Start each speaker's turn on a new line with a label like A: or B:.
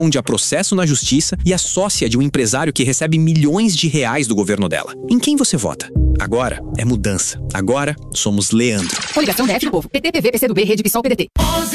A: onde há processo na justiça e a sócia de um empresário que recebe milhões de reais do governo dela. Em quem você vota? Agora é mudança. Agora somos Leandro.
B: Coligação DF do Povo. PT, PV, PCdoB, Rede, PSOL, PDT.